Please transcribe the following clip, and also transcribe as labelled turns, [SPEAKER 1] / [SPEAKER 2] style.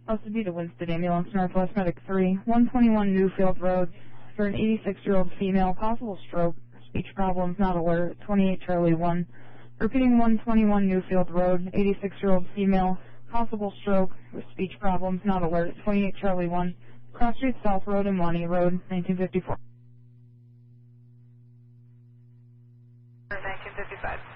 [SPEAKER 1] Osabita Winston Ambulance, Northwest Medic 3, 121 Newfield Road, for an 86-year-old female, possible stroke, speech problems, not alert, 28 Charlie 1. Repeating 121 Newfield Road, 86-year-old female, possible stroke, with speech problems, not alert, 28 Charlie 1. Cross Street South Road and Wani Road, 1954.
[SPEAKER 2] 1955.